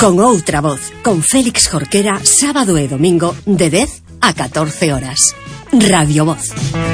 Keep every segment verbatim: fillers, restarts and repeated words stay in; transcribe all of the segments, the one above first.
Con outra voz, con Félix Jorquera, sábado e domingo de dez a catorce horas. Radio Voz.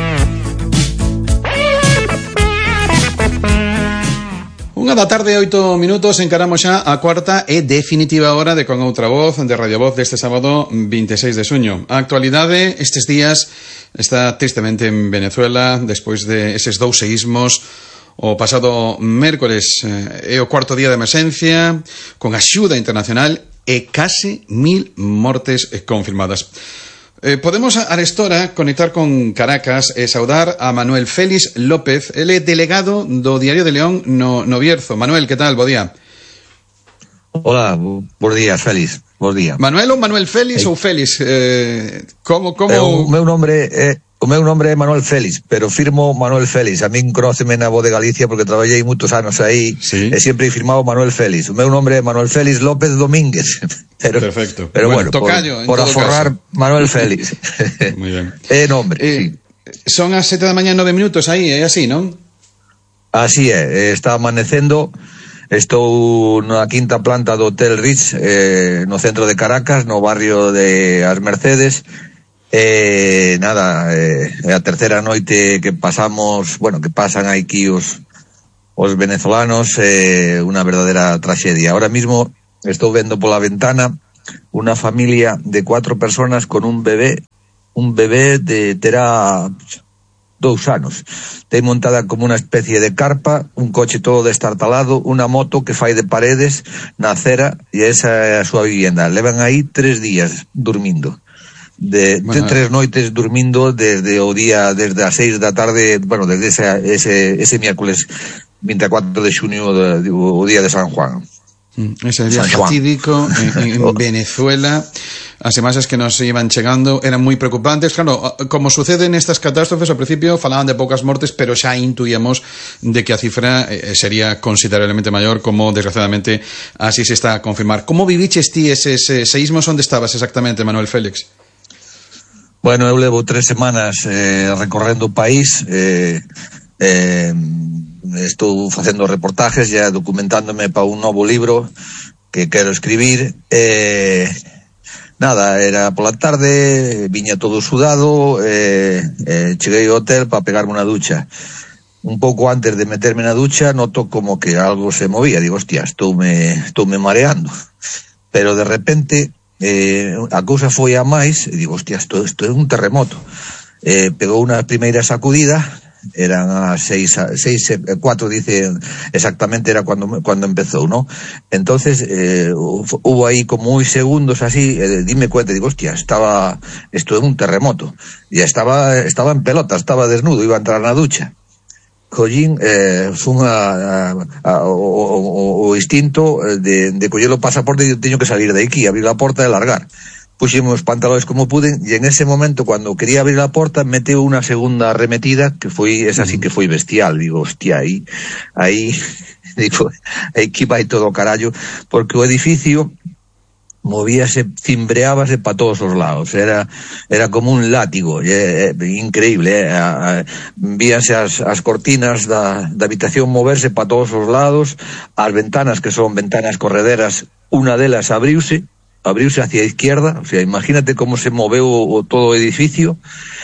Unha da tarde, oito minutos, encaramos xa a cuarta e definitiva hora de Con Outra Voz, de Radio Voz, deste sábado veintiséis de xuño. A actualidade estes días está tristemente en Venezuela, despois de eses dous seísmos. O pasado mércores eh, é o cuarto día de emerxencia, con axuda internacional e case mil mortes confirmadas. Eh, podemos arestora conectar con Caracas e saudar a Manuel Félix López, ele é delegado do Diario de León no, no Bierzo. Manuel, que tal? Bo día. Hola, bons días, Félix. Bons días. Manuel ou Manuel Félix ou Félix? Eh, como, como... Eh, o meu nombre é... Eh... O meu nombre é Manuel Félix, pero firmo Manuel Félix. A min conóceme na Voz de Galicia porque traballei moitos anos aí, sí. E sempre he firmado Manuel Félix. O meu nombre é Manuel Félix López Domínguez. Pero, perfecto. Pero bueno, bueno tocayo, por, por aforrar caso. Manuel Félix. Muy ben. É nombre, eh, sí. Son as sete da mañá nove minutos aí, é así, non? Así é, está amanecendo. Estou na quinta planta do Hotel Ritz, eh, no centro de Caracas, no barrio de As Mercedes. Eh, nada, é eh, a terceira noite que pasamos, bueno, que pasan aquí os, os venezolanos, eh, unha verdadera traxedia. Ahora mismo estou vendo pola ventana unha familia de cuatro personas con un bebé, un bebé de terá dous anos. Ten montada como unha especie de carpa, un coche todo destartalado, unha moto que fai de paredes na acera, e esa é a súa vivienda. Levan aí tres días dormindo. De, bueno, de tres noites dormindo desde o día, desde as seis da tarde, bueno, desde ese, ese, ese miércoles veinticuatro de xunio, de, de, o día de San Juan. Ese día fatídico en, en Venezuela. As imaxes que nos iban chegando eran moi preocupantes. Claro, como sucede nestas catástrofes, ao principio falaban de poucas mortes, pero xa intuíamos de que a cifra eh, sería considerablemente maior, como desgraciadamente así se está a confirmar. Como viviches ti eses seísmos? Onde estabas exactamente, Manuel Félix? Bueno, eu levo tres semanas eh, recorrendo o país, eh, eh, estou facendo reportajes, ya documentándome para un novo libro que quero escribir. Eh, nada, era pola tarde, viña todo sudado, eh, eh, cheguei ao hotel para pegarme unha ducha. Un pouco antes de meterme na ducha noto como que algo se movía, digo, hostia, estoume, estoume mareando. Pero de repente... Eh, a cousa foi a máis e digo, hostia, isto, isto é un terremoto. Eh, pegou unha primeira sacudida, eran as seis, seis, cuatro dice exactamente, era cuando, cuando empezou, ¿no? Entonces eh, hubo aí como uns segundos así, eh, dime cuenta, digo, hostia, estaba, isto é un terremoto. Ya estaba, estaba en pelota, estaba desnudo, iba a entrar na ducha. Collín, eh, fun a, a, a, o, o, o instinto de, de coller o pasaporte e teño que salir de aquí, abrir a porta e largar. Puxemos os pantalones como puden e en ese momento, cando quería abrir a porta, meteu unha segunda arremetida que foi, esa sí que foi bestial. Digo, hostia, aí, aí, digo, aquí vai todo o carallo, porque o edificio movíase, cimbreábase para todos os lados, era era como un látigo, é, é increíble, é, a, a, víanse as, as cortinas da, da habitación moverse para todos os lados, as ventanas, que son ventanas correderas, unha delas abriuse, abriuse hacia a izquierda, o sea, imagínate como se moveu o, o todo o edificio.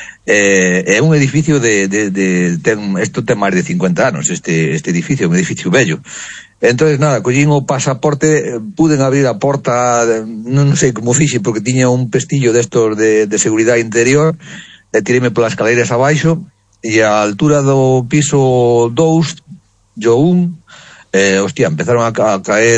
Eh, é un edificio de, de, de ten, esto ten máis de cincuenta anos, este, este edificio, un edificio bello. Entonces, nada, collín o pasaporte, puden abrir a porta, non sei como fixe, porque tiña un pestillo destos de, de seguridade interior, e tiréme polas escaleiras abaixo, e a altura do piso dous, yo un, eh, hostia, empezaron a, a caer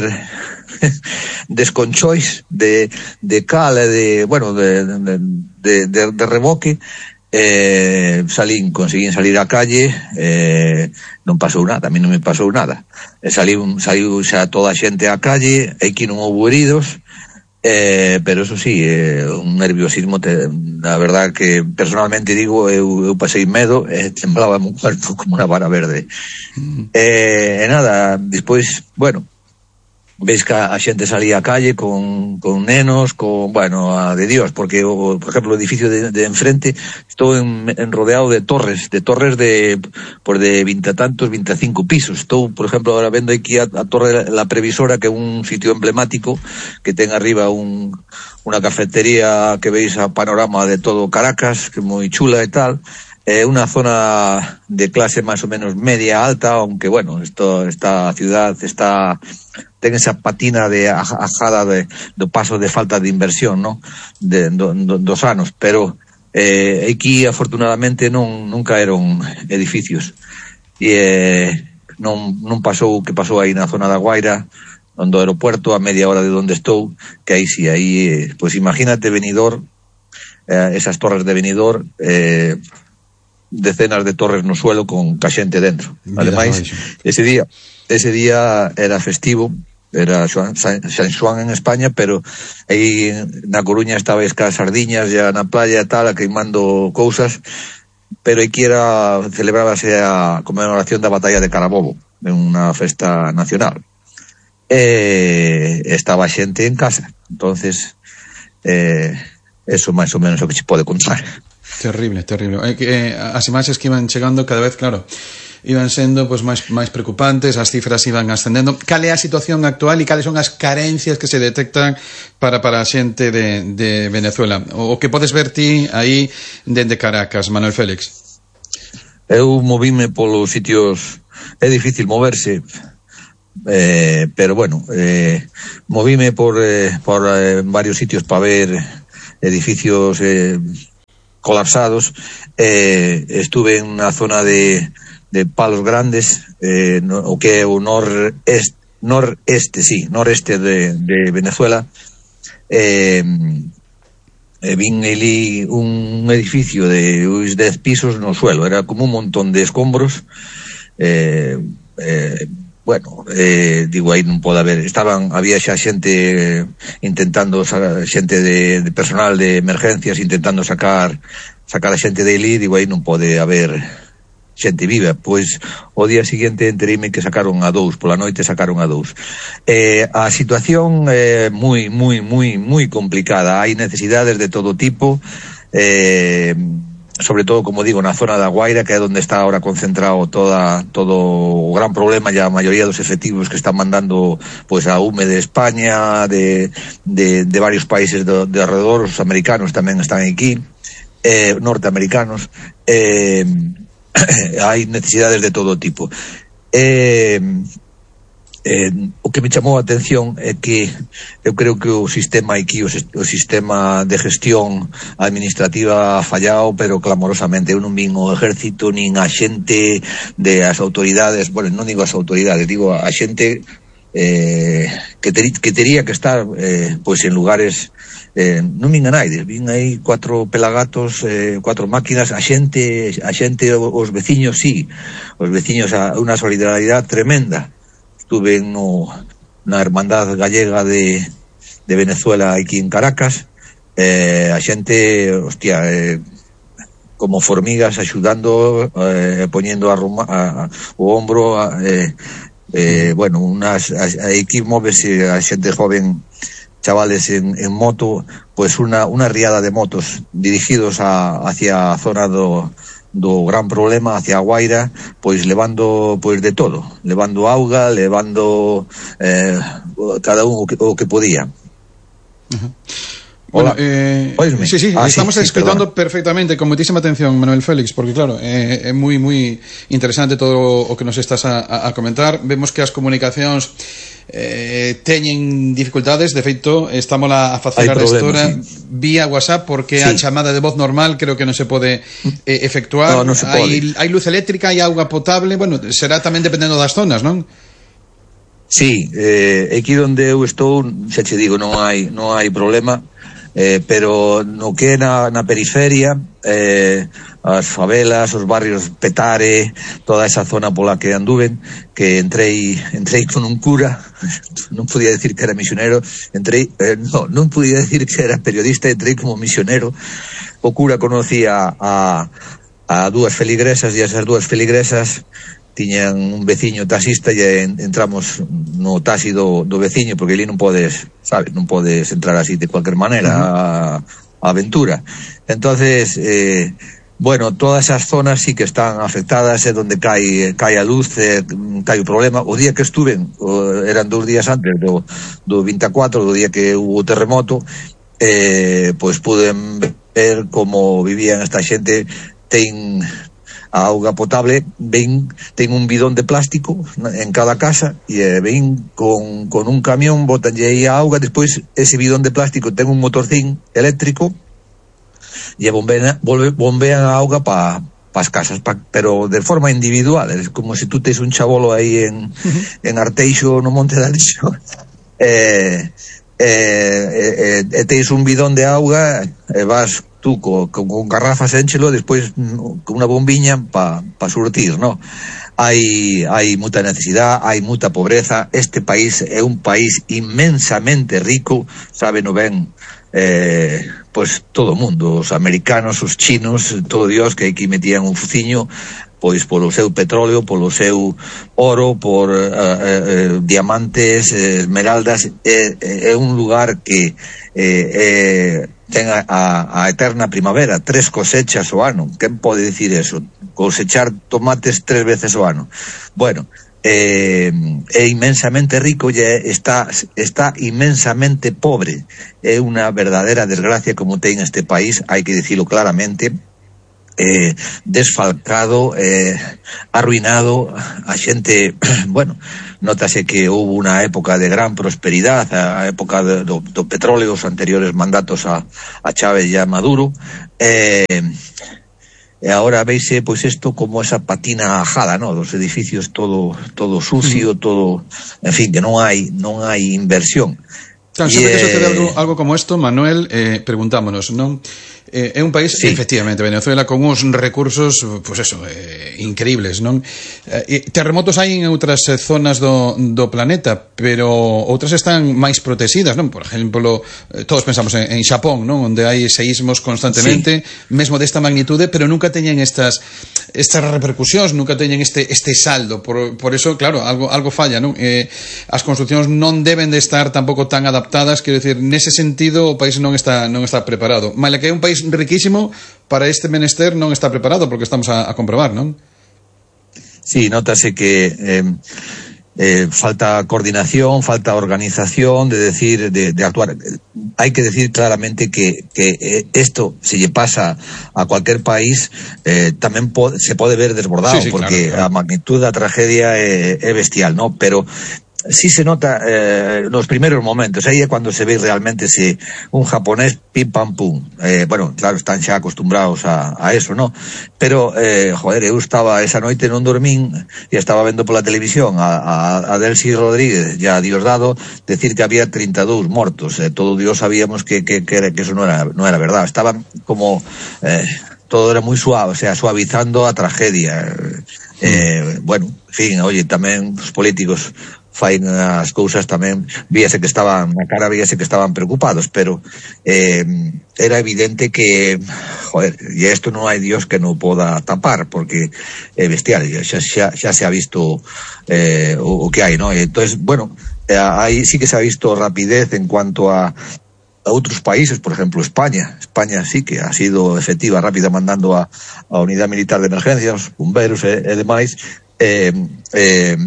desconchois de, de cal e de, bueno, de, de, de, de, de reboque. Eh, salín, conseguín salir á calle, eh, non pasou nada, a mí non me pasou nada. Eh, saliu, saliu xa toda a xente á calle, aquí non houve heridos, eh, pero eso sí, eh, un nerviosismo, te, la verdad que personalmente digo, eu, eu pasei medo, eh, temblaba un cuerpo como unha vara verde. Mm. Eh, e nada, despois, bueno, veis que a xente salía a calle con, con nenos, con, bueno, a de Dios, porque, o, por exemplo, o edificio de, de enfrente, estou en, en rodeado de torres, de torres de, por de vinte tantos, veinticinco pisos. Estou, por exemplo, ahora vendo aquí a, a Torre La Previsora, que é un sitio emblemático, que ten arriba un, unha cafetería que veis a panorama de todo Caracas, que é moi chula e tal. É eh, unha zona de clase máis ou menos media alta, aunque, bueno, esto, esta ciudad está, ten esa patina de ajada de, do paso de falta de inversión, ¿no? De, do, do, dos anos, pero eh, aquí afortunadamente non, non caeron edificios. E eh, non, non pasou o que pasou aí na zona da Guaira, onde o aeropuerto, a media hora de onde estou, que aí sí, aí, eh, pues imagínate Benidorm, eh, esas torres de Benidorm, eh, decenas de torres no suelo con caxente dentro. Ademais, ese día ese día era festivo, era San, San Xoán en España, pero aí na Coruña estabais cas sardiñas ya na playa e tal, a queimando cousas, pero aquí era, celebrábase a conmemoración da batalla de Carabobo, en unha festa nacional. E estaba xente en casa, entonces eh, eso máis ou menos o que se pode contar. Terrible, terrible. Eh, que, eh, as imaxes que iban chegando cada vez, claro, iban sendo pues, máis, máis preocupantes, as cifras iban ascendendo. Cal é a situación actual e cales son as carencias que se detectan para, para a xente de, de Venezuela? O, o que podes ver ti aí dende Caracas, Manuel Félix? Eu movíme polos sitios, é difícil moverse, eh, pero bueno, eh, movíme por, eh, por eh, varios sitios para ver edificios eh, colapsados. Eh, estuve en unha zona de, de Palos Grandes, eh, no, o que é o noreste, noreste, sí, noreste de, de Venezuela. Eh, eh, vin ali un edificio de uns dez pisos no suelo, era como un montón de escombros. Eh, eh, bueno, eh, digo, aí non pode haber, estaban, había xa xente intentando, xente de, de personal de emergencias intentando sacar sacar a xente de ali, digo, aí non pode haber xente viva. Pois o día seguinte entereime que sacaron a dous, pola noite sacaron a dous. Eh, a situación é eh, moi, moi, moi, moi complicada, hai necesidades de todo tipo, eh, sobre todo, como digo, na zona da Guaira, que é onde está ahora concentrado toda, todo o gran problema, e a maioría dos efectivos que están mandando pues, a U M E de España, de, de, de varios países de, de alrededor, os americanos tamén están aquí, eh, norteamericanos, eh, hai necesidades de todo tipo. Eh, Eh, o que me chamou a atención é que eu creo que o sistema aquí, o, o sistema de gestión administrativa ha fallado, pero clamorosamente. Eu non vin o ejército nin a xente de as autoridades, bueno, non digo as autoridades, digo a xente eh, que, ter, que tería que estar eh, pois en lugares, eh, non vin a naide, vin aí cuatro pelagatos, eh, cuatro máquinas, a xente, a xente, os veciños sí, os veciños, a unha solidaridade tremenda. Estuve no, na Hermandad Gallega de, de Venezuela aquí en Caracas, eh, a xente, hostia, eh, como formigas axudando, eh, poñendo a, ruma, a, a, o hombro, a, eh, eh, bueno, unas, a, a aquí móvese a xente joven, chavales en, en moto, pues una, una riada de motos dirigidos a, hacia a zona do do gran problema, hacia a Guaira, pois levando pois de todo, levando auga, levando eh, cada un o que, o que podía. Uh-huh. Bueno, eh, sí, sí, ah, estamos sí, escuchando sí, perfectamente, con muchísima atención, Manuel Félix, porque claro, é eh, moi moi interesante todo o que nos estás a, a comentar. Vemos que as comunicacións eh, teñen dificultades, de feito estamos a facer a restora sí. vía WhatsApp, porque sí. a chamada de voz normal creo que non se pode eh, efectuar. No, non se pode. Hai, hai luz eléctrica, hai auga potable, bueno, será tamén dependendo das zonas, non? Sí, eh, aquí onde eu estou, xa che digo, non hai non hai problema. Eh, pero no que na, na periferia, eh, as favelas, os barrios Petare, toda esa zona pola que anduven, que entrei entrei con un cura, non podía decir que era misionero, entrei, eh, no, non podía decir que era periodista, entrei como misionero. O cura conocía a, a dúas feligresas, e esas dúas feligresas tiñan un veciño taxista e entramos no taxi do, do veciño, porque ali non podes, sabes, non podes entrar así de cualquier maneira a, a aventura. Entonces, eh, bueno, todas esas zonas sí que están afectadas, é donde cae, cae a luz, eh, cae o problema. O día que estuve, o, eran dos días antes do, do veinticuatro, do día que hubo terremoto, eh, pois puden ver como vivían esta xente. Ten a auga potable, ven, ten un bidón de plástico en cada casa e eh, ven con, con un camión, botanlle aí a auga, despois ese bidón de plástico ten un motorcín eléctrico e bombean, bombean a auga para pa as casas, pa, pero de forma individual. É como se tú tes un chabolo aí en, uh-huh. en Arteixo, no Monte de Alixo, eh, eh, eh, eh, tes un bidón de auga e vas tú co, co, con garrafas énchelo, despois con unha bombiña para pa surtir, no? Hai, hai muita necesidade, hai muita pobreza. Este país é un país inmensamente rico, sabe no ben, eh, pois todo o mundo, os americanos, os chinos, todo Dios, que aquí metían un fuciño, pois polo seu petróleo, polo seu oro, por uh, uh, diamantes, uh, esmeraldas. É, é un lugar que eh, eh, ten a, a eterna primavera, tres cosechas o ano. Quen pode dicir eso? Cosechar tomates tres veces o ano. Bueno, eh, é inmensamente rico e está, está inmensamente pobre. É unha verdadeira desgracia como ten este país, hai que dicilo claramente. Eh, desfalcado, eh, arruinado. A xente, bueno, notase que houve unha época de gran prosperidade, a época de, do, do petróleo, os anteriores mandatos a, a Chávez e a Maduro, eh, e agora veise pois isto como esa patina ajada, no? Dos edificios todo todo sucio, todo, en fin, que non hai non hai inversión. Claro, sempre que sucede algo, algo como isto, Manuel, eh, preguntámonos, non? Eh, é un país, sí, efectivamente, Venezuela, con uns recursos, pues eso, eh, increíbles, non? Eh, terremotos hai en outras eh, zonas do, do planeta, pero outras están máis protegidas, non? Por exemplo, eh, todos pensamos en, en Xapón, non? Onde hai seísmos constantemente, sí, mesmo desta magnitude, pero nunca teñen estas estas repercusións, nunca teñen este este saldo. Por, por eso, claro, algo algo falla, non? Eh, as construcións non deben de estar tampouco tan adaptadas, quero dicir, nese sentido o país non está non está preparado. Mala que é un país riquísimo, para este menester non está preparado, porque estamos a, a comprobar, non? Sí, notase que eh, eh, falta coordinación, falta organización, de decir, de, de actuar. Hai que decir claramente que, que esto, se lle pasa a cualquier país, eh, tamén pode, se pode ver desbordado, sí, sí, porque claro, claro, a magnitud da tragedia é, é bestial, ¿no? Pero sí se nota eh, nos primeros momentos, aí é cando se ve realmente se un japonés pim pam pum, eh, bueno, claro, están xa acostumbrados a, a eso, ¿no? Pero, eh, joder, eu estaba esa noite non dormín e estaba vendo pola televisión a, a, a Delcy Rodríguez e a Diosdado decir que había treinta e dous mortos, eh, todo Dios sabíamos que, que, que, que eso non era, non era verdad, estaban como eh, todo era moi suave, o sea, suavizando a tragedia. Eh, bueno, en fin, oye, tamén os políticos fain as cousas tamén, víase que estaban na cara, víase que estaban preocupados, pero eh, era evidente que, joder, e isto non hai Dios que non poda tapar, porque é bestial, xa, xa, xa se ha visto eh, o, o que hai, ¿no? E entonces, bueno, eh, aí sí que se ha visto rapidez en cuanto a a outros países, por exemplo, España. España sí que ha sido efectiva, rápida, mandando a, a unidade militar de emergencias, bomberos e, e demais, eh, eh,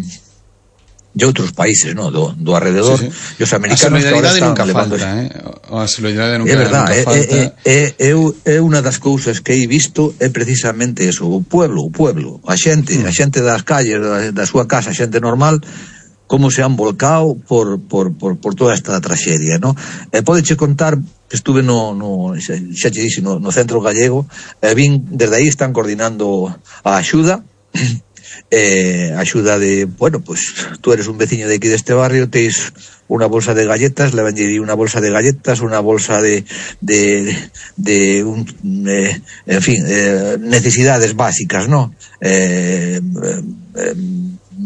de outros países, no, do, do alrededor, sí, sí. E os americanos que ahora están levando... Eh? A solidaridade nunca, é verdad, nunca é, falta. É, é, é, é unha das cousas que he visto é precisamente eso, o pueblo, o pueblo, a xente, mm. a xente das calles, da, da súa casa, a xente normal, como se han volcado por, por, por, por toda esta traxedia, no? Eh, podeche contar, estuve no, no xa, xa che dixo, no, no centro gallego, eh, vin, desde aí están coordinando a axuda, eh, axuda de, bueno, pues tú eres un veciño de aquí deste barrio, teis unha bolsa de galletas, le vanlle unha bolsa de galletas, unha bolsa de de, de un, eh, en fin, eh, necesidades básicas, no? Eh, eh,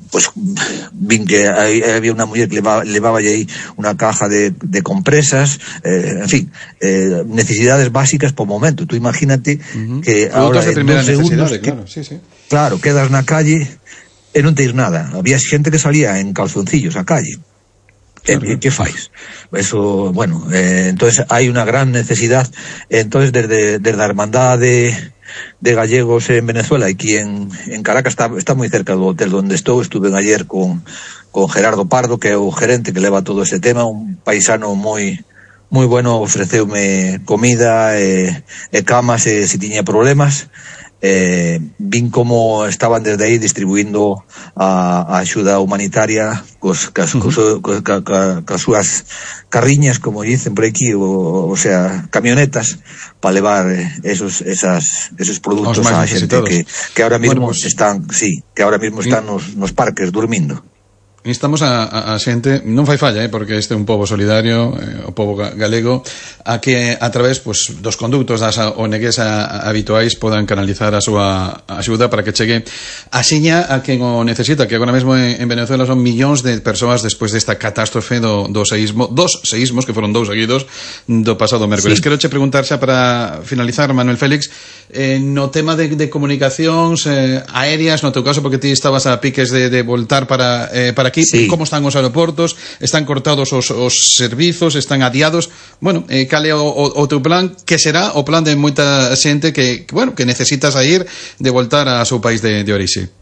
pues vin que hay, había una muller que levaba, levaba aí una caja de, de compresas, eh, en fin, eh, necesidades básicas por momento. Tú imagínate uh-huh. que Productos ahora de primera necesidad, que, claro, sí, sí. Claro, quedas na calle e non tens nada. Había xente que salía en calzoncillos á calle. Claro. E, que fais? Eso, bueno, eh, entonces hai unha gran necesidad. Entonces desde, desde a Hermandade de de gallegos en Venezuela, aquí en, en Caracas, está, está moi cerca do hotel onde estou. Estuve ayer con, con Gerardo Pardo, que é o gerente que leva todo ese tema, un paisano moi moi bueno, ofreceume comida e, e camas e se tiña problemas. Eh, vin como estaban desde aí distribuindo a, a axuda humanitaria cos, cas, cos, cos, ca, ca, cas súas carriñas, como dicen por aquí, o, o sea, camionetas para levar esos esas esos produtos a xente que, que ahora mismo bueno, pues, están, sí, que ahora mismo están nos, nos parques durmindo. Instamos a, a, a xente, non fai falla, eh, porque este é un pobo solidario, eh, o pobo galego, a que a través pues, dos conductos das O N Gs a, a, habituais podan canalizar a súa axuda para que chegue a xiña a quen o necesita, que agora mesmo en, en Venezuela son millóns de persoas despois desta catástrofe do, do seísmo, dos seísmos que foron dous seguidos do pasado mércoles. Sí. Quero che preguntar xa para finalizar, Manuel Félix, eh, no tema de, de comunicacións eh, aéreas, no teu caso, porque ti estabas a piques de, de voltar para, eh, para aquí, sí. Como están os aeroportos? Están cortados os, os servizos? Están adiados? Bueno, eh, cal é o, o, o teu plan? Que será o plan de moita xente que, que, bueno, que necesitas a ir de voltar a seu país de, de orixe?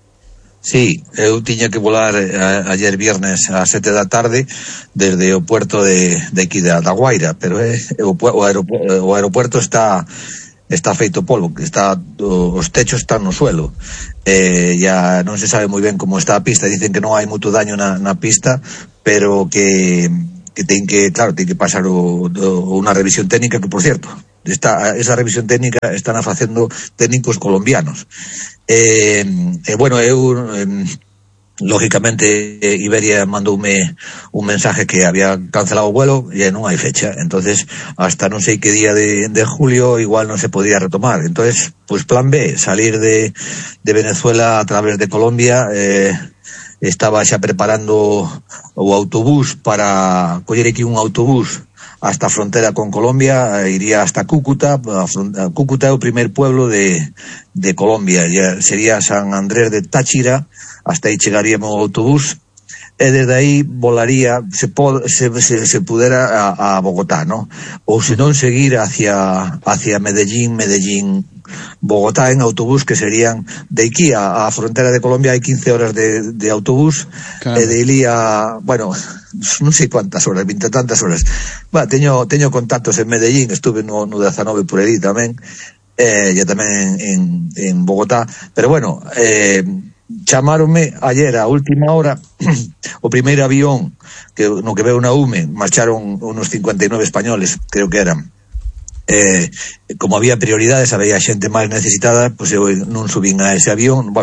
Sí, eu tiña que volar a, ayer viernes a sete da tarde desde o puerto de, de aquí da, da Guaira, pero eh, o, o, aeropuerto, o aeropuerto está está feito polvo, que está, os techos están no suelo. Eh, ya non se sabe moi ben como está a pista. Dicen que non hai moito daño na, na pista, pero que que ten que, claro, ten que pasar o, o, unha revisión técnica, que por cierto, esta, esa revisión técnica están a facendo técnicos colombianos. Eh, eh, bueno, eu eh, lógicamente Iberia mandoume un mensaje que había cancelado o vuelo e non hai fecha, entonces hasta non sei que día de, de julio igual non se podía retomar. Entonces, pues plan B, salir de, de Venezuela a través de Colombia. eh, estaba xa preparando o autobús para coller aquí un autobús hasta a frontera con Colombia, iría hasta Cúcuta. A Cúcuta é o primer pueblo de, de Colombia, ya sería San Andrés de Táchira, hasta aí chegaríamos o autobús, e desde aí volaría, se, pod, se, se, se pudera a, a Bogotá, ¿no? Ou se non seguir hacia, hacia Medellín, Medellín, Bogotá en autobús, que serían de aquí a, a frontera de Colombia hai quince horas de, de autobús, claro. E de aí a, bueno, non sei cuántas horas, vinte tantas horas. Bueno, teño, teño contactos en Medellín, estuve no, no dezanove por aí tamén, eh, e tamén en, en Bogotá, pero bueno, eh, chamáronme ayer a última hora o primeiro avión que no que veo na U M E, marcharon unos cincuenta y nueve españoles, creo que eran. Eh, como había prioridades, había xente máis necesitada, pois pues eu non subín a ese avión. Bueno,